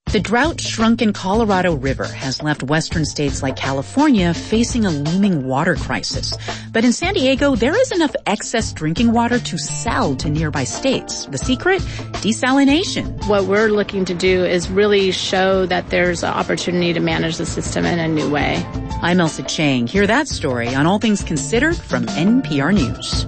The drought-shrunken Colorado River has left western states like California facing a looming water crisis. But in San Diego, there is enough excess drinking water to sell to nearby states. The secret? Desalination. What we're looking to do is really show that there's an opportunity to manage the system in a new way. I'm Elsa Chang. Hear that story on All Things Considered from NPR News.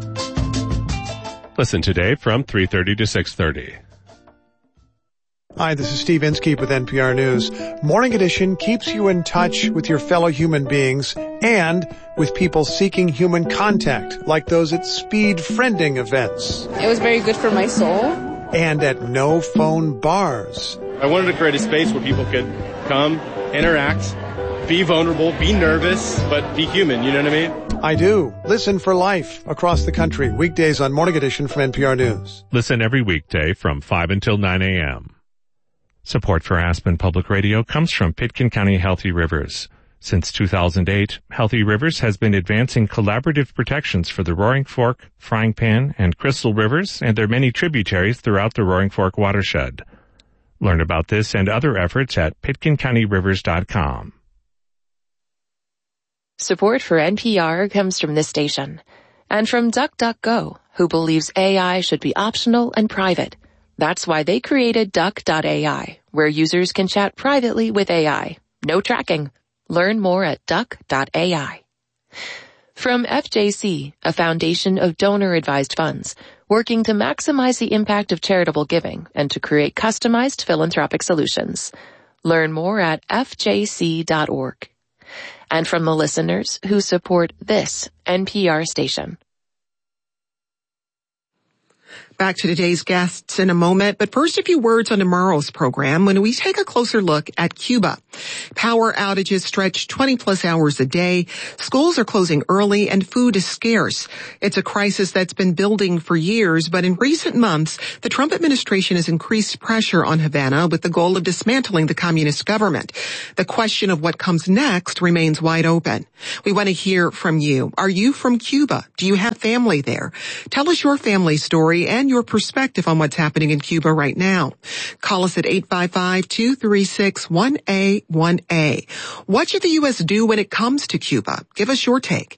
Listen today from 3:30 to 6:30. Hi, this is Steve Inskeep with NPR News. Morning Edition keeps you in touch with your fellow human beings and with people seeking human contact, like those at speed friending events. It was very good for my soul. And at no-phone bars. I wanted to create a space where people could come, interact, be vulnerable, be nervous, but be human, you know what I mean? I do. Listen for life across the country, weekdays on Morning Edition from NPR News. Listen every weekday from 5 until 9 a.m. Support for Aspen Public Radio comes from Pitkin County Healthy Rivers. Since 2008, Healthy Rivers has been advancing collaborative protections for the Roaring Fork, Frying Pan, and Crystal Rivers and their many tributaries throughout the Roaring Fork watershed. Learn about this and other efforts at pitkincounty.rivers.com. Support for NPR comes from this station and from DuckDuckGo, who believes AI should be optional and private. That's why they created Duck.ai, where users can chat privately with AI. No tracking. Learn more at Duck.ai. From FJC, a foundation of donor-advised funds, working to maximize the impact of charitable giving and to create customized philanthropic solutions. Learn more at fjc.org. And from the listeners who support this NPR station. Back to today's guests in a moment, but first a few words on tomorrow's program when we take a closer look at Cuba. Power outages stretch 20-plus hours a day, schools are closing early, and food is scarce. It's a crisis that's been building for years, but in recent months, the Trump administration has increased pressure on Havana with the goal of dismantling the communist government. The question of what comes next remains wide open. We want to hear from you. Are you from Cuba? Do you have family there? Tell us your family story and your perspective on what's happening in Cuba right now. Call us at 855-236-1A1A. What should the U.S. do when it comes to Cuba? Give us your take.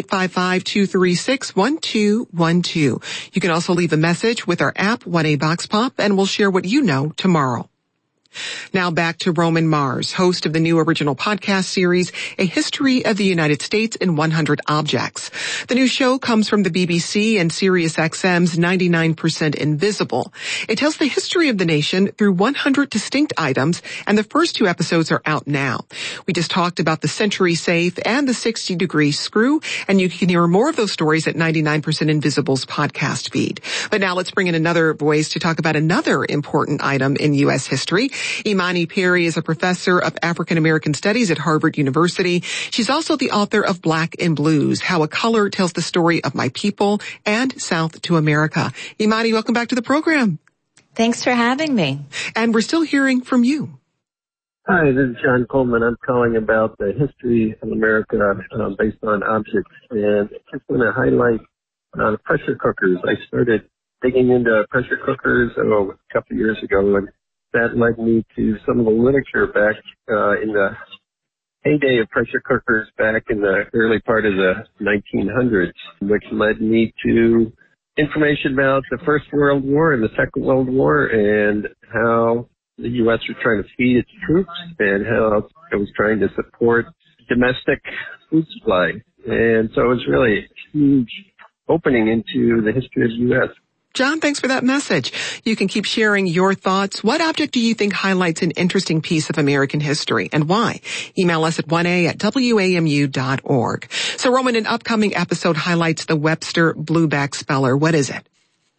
855-236-1212. You can also leave a message with our app, 1A Box Pop, and we'll share what you know tomorrow. Now back to Roman Mars, host of the new original podcast series, A History of the United States in 100 Objects. The new show comes from the BBC and SiriusXM's 99% Invisible. It tells the history of the nation through 100 distinct items, and the first 2 episodes are out now. We just talked about the Century Safe and the 60-degree screw, and you can hear more of those stories at 99% Invisible's podcast feed. But now let's bring in another voice to talk about another important item in U.S. history. Imani Perry is a professor of African American Studies at Harvard University. She's also the author of Black in Blues, How a Color Tells the Story of My People and South to America. Imani, welcome back to the program. Thanks for having me. And we're still hearing from you. Hi, this is John Coleman. I'm calling about the history of America based on objects. And I just want to highlight the pressure cookers. I started digging into pressure cookers a couple of years ago, and that led me to some of the literature back in the heyday of pressure cookers back in the early part of the 1900s, which led me to information about the First World War and the Second World War and how the U.S. was trying to feed its troops and how it was trying to support domestic food supply. And so it was really a huge opening into the history of the U.S. John, thanks for that message. You can keep sharing your thoughts. What object do you think highlights an interesting piece of American history and why? Email us at 1a@wamu.org. So, Roman, an upcoming episode highlights the Webster Blueback Speller. What is it?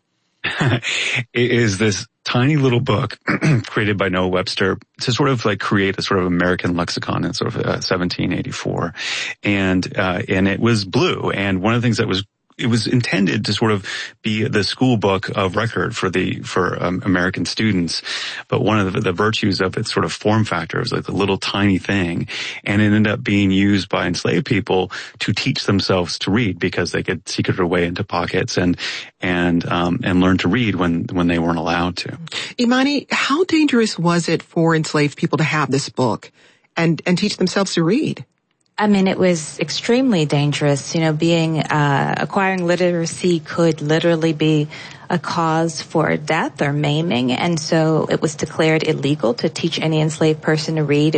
It is this tiny little book created by Noah Webster to sort of like create a sort of American lexicon in sort of 1784. And it was blue. And one of the things that was it was intended to sort of be the school book of record for American students. But one of the virtues of its sort of form factor was like a little tiny thing, and it ended up being used by enslaved people to teach themselves to read, because they could secret their way into pockets and learn to read when they weren't allowed to. Imani, how dangerous was it for enslaved people to have this book and teach themselves to read? I mean, it was extremely dangerous. Acquiring literacy could literally be a cause for death or maiming, and so it was declared illegal to teach any enslaved person to read.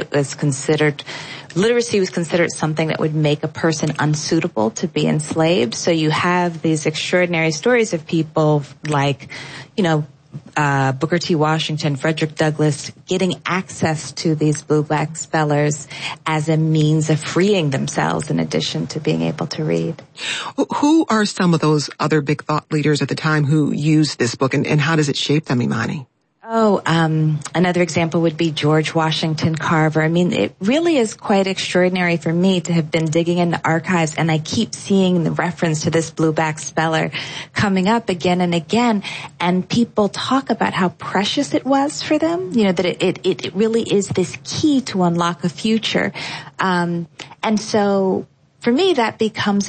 Literacy was considered something that would make a person unsuitable to be enslaved. So you have these extraordinary stories of people like, Booker T. Washington, Frederick Douglass, getting access to these blue-black spellers as a means of freeing themselves in addition to being able to read. Who are some of those other big thought leaders at the time who used this book, and how does it shape them, Imani? Another example would be George Washington Carver. I mean, it really is quite extraordinary for me to have been digging in the archives, and I keep seeing the reference to this blue-back speller coming up again and again, and people talk about how precious it was for them, that it really is this key to unlock a future. And so for me, that becomes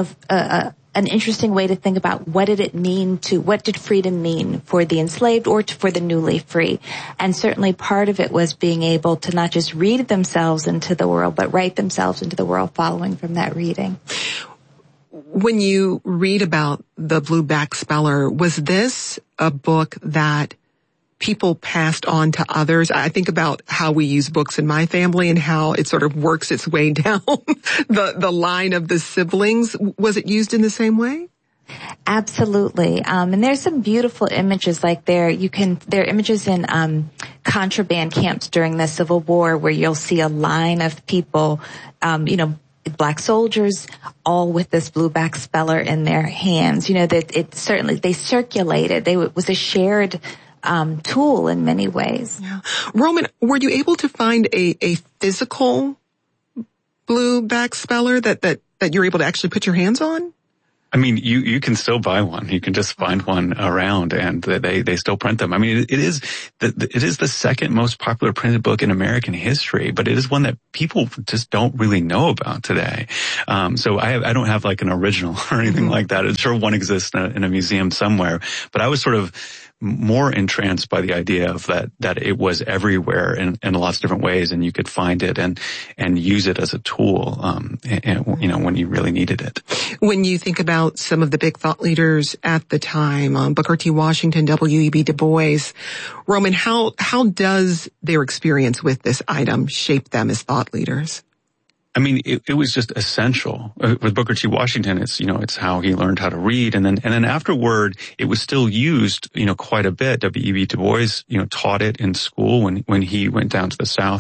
an interesting way to think about what did freedom mean for the enslaved or for the newly free. And certainly part of it was being able to not just read themselves into the world, but write themselves into the world following from that reading. When you read about the blue-back speller, was this a book that people passed on to others? I think about how we use books in my family and how it sort of works its way down the line of the siblings. Was it used in the same way? Absolutely. And there's some beautiful images there are images in contraband camps during the Civil War where you'll see a line of people, black soldiers, all with this blue-back speller in their hands. That they circulated. It was a shared tool in many ways. Yeah. Roman, were you able to find a physical blue-back speller that you're able to actually put your hands on? I mean, you can still buy one. You can just find one around, and they still print them. I mean, it is the second most popular printed book in American history, but it is one that people just don't really know about today. So I don't have like an original or anything like that. I'm sure one exists in a museum somewhere, but I was sort of more entranced by the idea of that it was everywhere in lots of different ways, and you could find it and use it as a tool, when you really needed it. When you think about some of the big thought leaders at the time, Booker T. Washington, W.E.B. Du Bois, Roman, how does their experience with this item shape them as thought leaders? I mean, it was just essential. With Booker T. Washington, it's how he learned how to read. And then afterward, it was still used, quite a bit. W.E.B. Du Bois, taught it in school when he went down to the South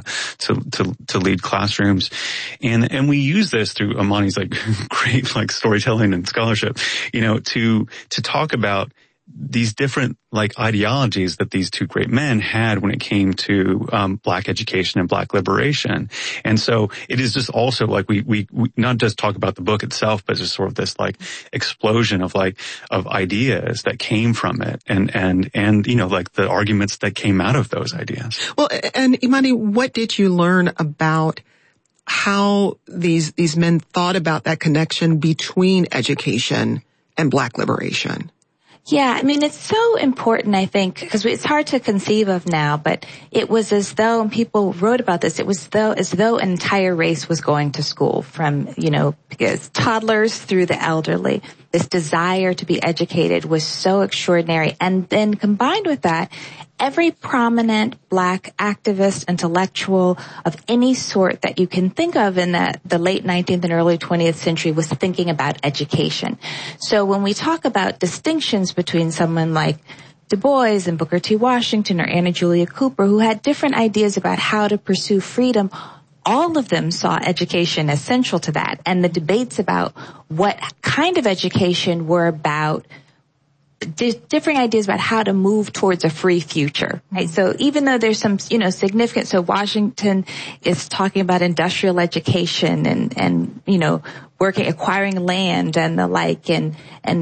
to lead classrooms. And we use this through Imani's great storytelling and scholarship, to talk about these different ideologies that these two great men had when it came to black education and black liberation. And so it is just also we not just talk about the book itself, but just sort of this explosion of ideas that came from it and the arguments that came out of those ideas. Well, and Imani, what did you learn about how these men thought about that connection between education and black liberation? Yeah, I mean, it's so important, I think, because it's hard to conceive of now, but it was as though, and people wrote about this, it was as though an entire race was going to school from, toddlers through the elderly. This desire to be educated was so extraordinary. And then combined with that, every prominent black activist, intellectual of any sort that you can think of in the late 19th and early 20th century was thinking about education. So when we talk about distinctions between someone like Du Bois and Booker T. Washington or Anna Julia Cooper, who had different ideas about how to pursue freedom, all of them saw education as central to that. And the debates about what kind of education were about differing ideas about how to move towards a free future, right? So even though there's some, significant, so Washington is talking about industrial education and acquiring land and the like, and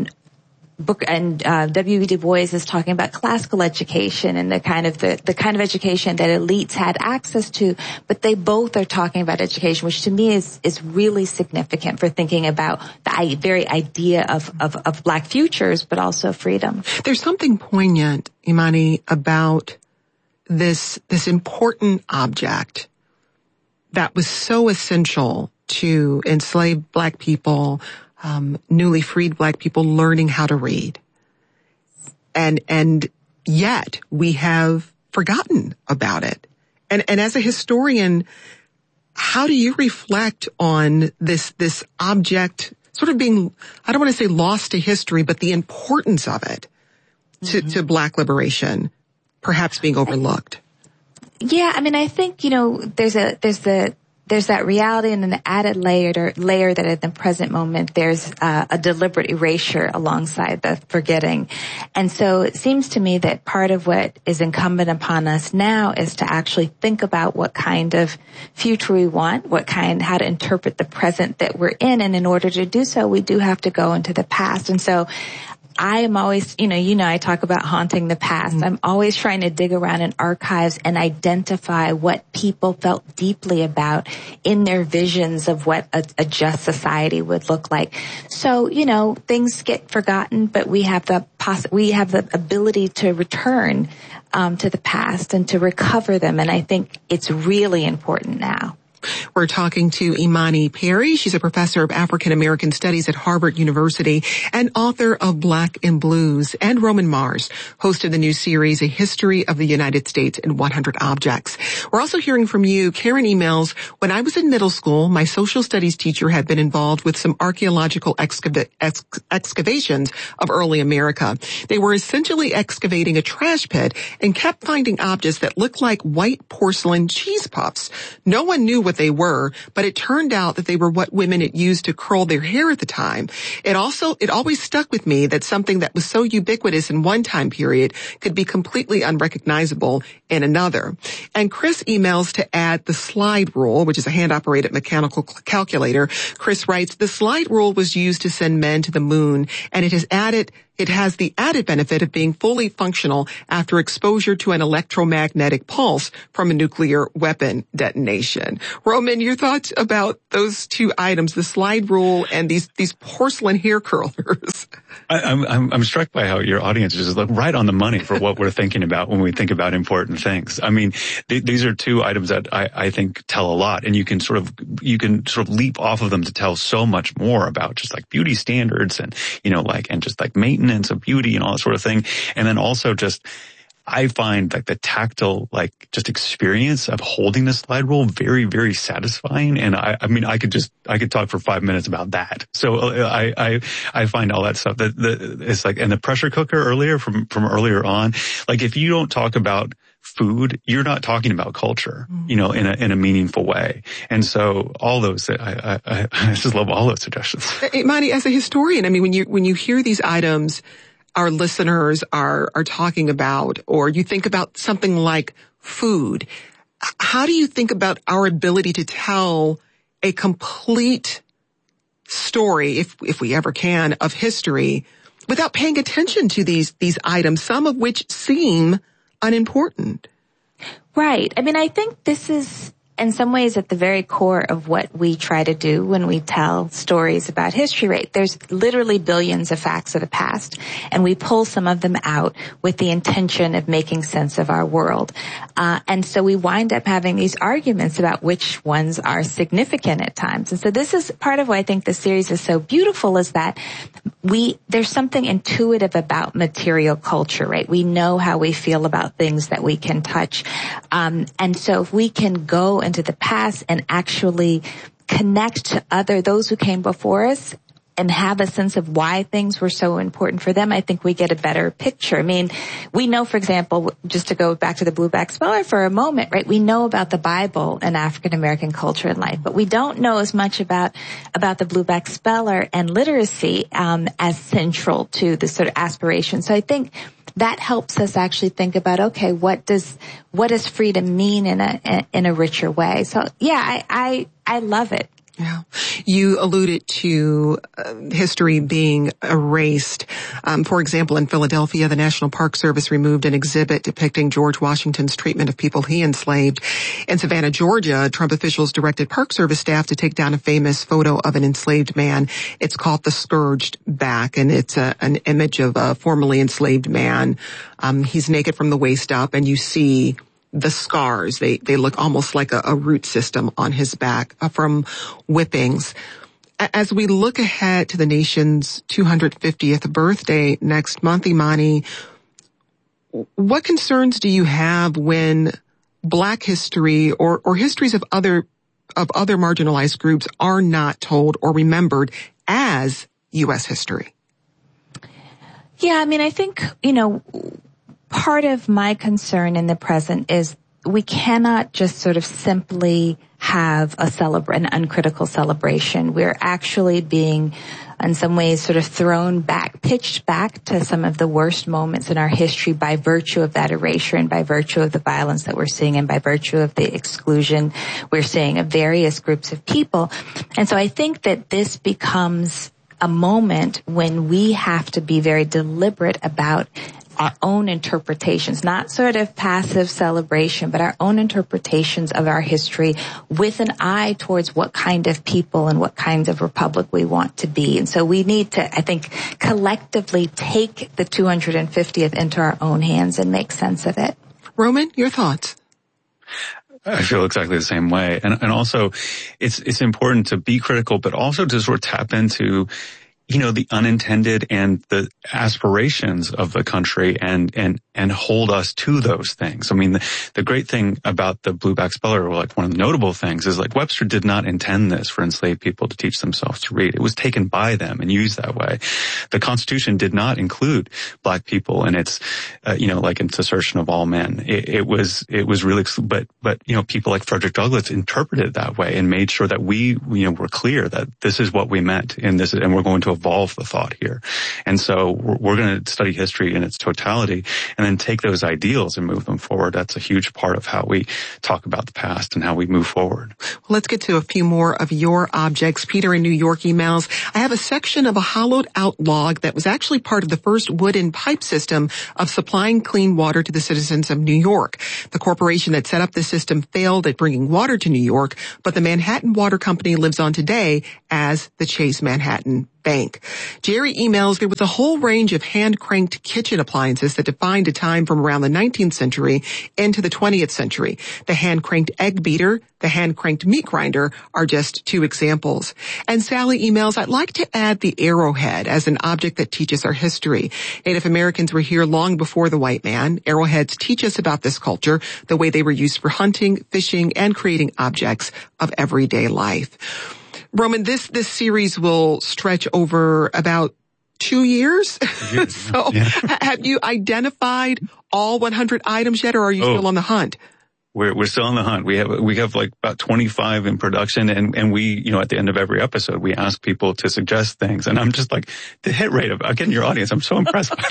W.E. Du Bois is talking about classical education and the kind of education that elites had access to, but they both are talking about education, which to me is really significant for thinking about the very idea of Black futures, but also freedom. There's something poignant, Imani, about this important object that was so essential to enslaved Black people, newly freed Black people learning how to read. And yet we have forgotten about it. And as a historian, how do you reflect on this object sort of being, I don't want to say lost to history, but the importance of it to Black liberation perhaps being overlooked? Yeah, I mean, I think, there's that reality, and an added layer that at the present moment there's a deliberate erasure alongside the forgetting. And so it seems to me that part of what is incumbent upon us now is to actually think about what kind of future we want, how to interpret the present that we're in. And in order to do so, we do have to go into the past. And so I am always, I talk about haunting the past. I'm always trying to dig around in archives and identify what people felt deeply about in their visions of what a just society would look like. So, things get forgotten, but we have the ability to return to the past and to recover them. And I think it's really important now. We're talking to Imani Perry. She's a professor of African American Studies at Harvard University and author of Black and Blues, and Roman Mars, host of the new series, A History of the United States in 100 Objects. We're also hearing from you. Karen emails, when I was in middle school, my social studies teacher had been involved with some archaeological excavations of early America. They were essentially excavating a trash pit and kept finding objects that looked like white porcelain cheese puffs. No one knew what they were, but it turned out that they were what women had used to curl their hair at the time. It always stuck with me that something that was so ubiquitous in one time period could be completely unrecognizable in another. And Chris emails to add the slide rule, which is a hand-operated mechanical calculator. Chris writes, the slide rule was used to send men to the moon, and it has the added benefit of being fully functional after exposure to an electromagnetic pulse from a nuclear weapon detonation. Roman, your thoughts about those two items, the slide rule and these porcelain hair curlers? I'm struck by how your audience is right on the money for what we're thinking about when we think about important things. I mean, these are two items that I think tell a lot, and you can sort of leap off of them to tell so much more about just like beauty standards and, and just like maintenance of beauty and all that sort of thing. And then also just, I find like the tactile, like just experience of holding the slide rule very, very satisfying. And I could talk for 5 minutes about that. So I find all that stuff that it's like, and the pressure cooker earlier from earlier on, like if you don't talk about food, you're not talking about culture, in a meaningful way. And so all those, I just love all those suggestions. Imani, as a historian, I mean, when you hear these items our listeners are talking about, or you think about something like food, how do you think about our ability to tell a complete story, if we ever can, of history without paying attention to these items, some of which seem unimportant? Right. I mean, I think this is in some ways at the very core of what we try to do when we tell stories about history, right? There's literally billions of facts of the past, and we pull some of them out with the intention of making sense of our world. And so we wind up having these arguments about which ones are significant at times. And so this is part of why I think the series is so beautiful, is that there's something intuitive about material culture, right? We know how we feel about things that we can touch. And so if we can go into the past and actually connect to those who came before us and have a sense of why things were so important for them, I think we get a better picture. I mean, we know, for example, just to go back to the Blueback Speller for a moment, right? We know about the Bible and African American culture and life, but we don't know as much about the Blueback Speller and literacy as central to the sort of aspiration. So I think that helps us actually think about, okay, what does freedom mean in a richer way? So yeah, I love it. Yeah. You alluded to history being erased. For example, in Philadelphia, the National Park Service removed an exhibit depicting George Washington's treatment of people he enslaved. In Savannah, Georgia, Trump officials directed Park Service staff to take down a famous photo of an enslaved man. It's called The Scourged Back, and it's an image of a formerly enslaved man. He's naked from the waist up, and you see the scars. They look almost like a root system on his back from whippings. As we look ahead to the nation's 250th birthday next month, Imani, what concerns do you have when Black history or histories of other marginalized groups are not told or remembered as U.S. history? Yeah, I mean, I think, part of my concern in the present is we cannot just sort of simply have an uncritical celebration. We're actually being, in some ways, sort of pitched back to some of the worst moments in our history by virtue of that erasure and by virtue of the violence that we're seeing and by virtue of the exclusion we're seeing of various groups of people. And so I think that this becomes a moment when we have to be very deliberate about our own interpretations, not sort of passive celebration, but our own interpretations of our history with an eye towards what kind of people and what kind of republic we want to be. And so we need to, I think, collectively take the 250th into our own hands and make sense of it. Roman, your thoughts? I feel exactly the same way. And also it's important to be critical, but also to sort of tap into, the unintended and the aspirations of the country and hold us to those things. I mean, the great thing about the Blueback Speller, or like one of the notable things, is like Webster did not intend this for enslaved people to teach themselves to read. It was taken by them and used that way. The Constitution did not include Black people in its, like its assertion of all men. It was really, but people like Frederick Douglass interpreted it that way and made sure that we, were clear that this is what we meant and we're going to evolve the thought here. And so we're going to study history in its totality and then take those ideals and move them forward. That's a huge part of how we talk about the past and how we move forward. Well, let's get to a few more of your objects. Peter in New York emails, I have a section of a hollowed out log that was actually part of the first wooden pipe system of supplying clean water to the citizens of New York. The corporation that set up the system failed at bringing water to New York, but the Manhattan Water Company lives on today as the Chase Manhattan Bank. Jerry emails, there was a whole range of hand-cranked kitchen appliances that defined a time from around the 19th century into the 20th century. The hand-cranked egg beater, the hand-cranked meat grinder are just two examples. And Sally emails, I'd like to add the arrowhead as an object that teaches our history. Native Americans were here long before the white man. Arrowheads teach us about this culture, the way they were used for hunting, fishing, and creating objects of everyday life. Roman, this series will stretch over about 2 years. So have you identified all 100 items yet, or are you still on the hunt? We're still on the hunt. We have like about 25 in production, and we, at the end of every episode, we ask people to suggest things. And I'm just like, the hit rate of, again, your audience, I'm so impressed by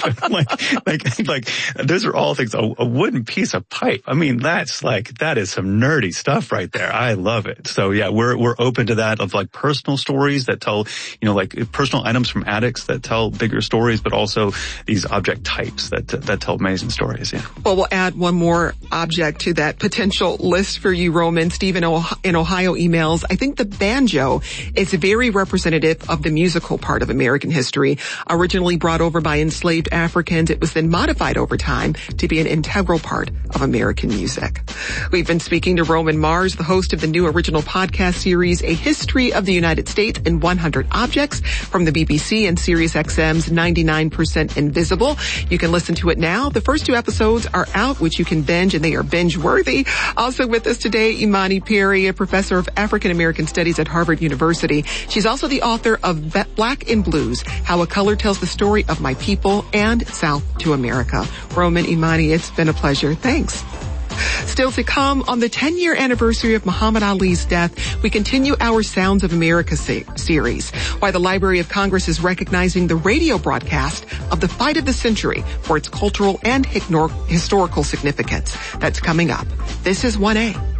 it. like, those are all things, a wooden piece of pipe. I mean, that is some nerdy stuff right there. I love it. So yeah, we're open to that, of like personal stories that tell, like personal items from attics that tell bigger stories, but also these object types that tell amazing stories. Yeah. Well, we'll add one more object to that potential list for you, Roman. Stephen in Ohio emails, I think the banjo is very representative of the musical part of American history. Originally brought over by enslaved Africans, it was then modified over time to be an integral part of American music. We've been speaking to Roman Mars, the host of the new original podcast series, A History of the United States in 100 Objects, from the BBC and Sirius XM's 99% Invisible. You can listen to it now. The first 2 episodes are out, which you can binge, and they are binge-worthy. Also with us today, Imani Perry, a professor of African American Studies at Harvard University. She's also the author of Black in Blues, How a Color Tells the Story of My People and South to America. Roman, Imani, it's been a pleasure. Thanks. Still to come, on the 10-year anniversary of Muhammad Ali's death, we continue our Sounds of America series, why the Library of Congress is recognizing the radio broadcast of the fight of the century for its cultural and historical significance. That's coming up. This is 1A.